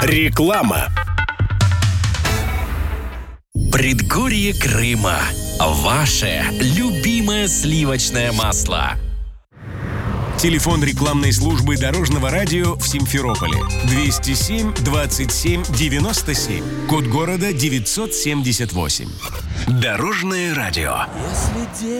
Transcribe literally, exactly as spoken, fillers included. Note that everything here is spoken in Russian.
Реклама. Предгорье Крыма. Ваше любимое сливочное масло. Телефон рекламной службы Дорожного радио в Симферополе. двести семь двадцать семь девяносто семь. Код города девятьсот семьдесят восемь. Дорожное радио. Если